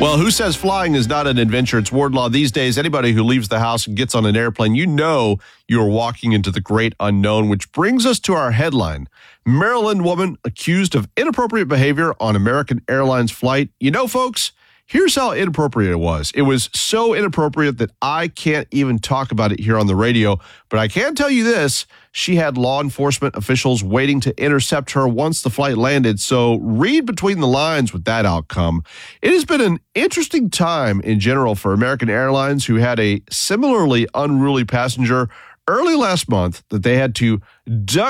Well, who says flying is not an adventure? It's Wardlaw. These days, anybody who leaves the house and gets on an airplane, you know you're walking into the great unknown, which brings us to our headline. Maryland woman accused of inappropriate behavior on American Airlines flight. You know, folks, here's how inappropriate it was. It was so inappropriate that I can't even talk about it here on the radio, but I can tell you this. She had law enforcement officials waiting to intercept her once the flight landed, so read between the lines with that outcome. It has been an interesting time in general for American Airlines, who had a similarly unruly passenger early last month that they had to duck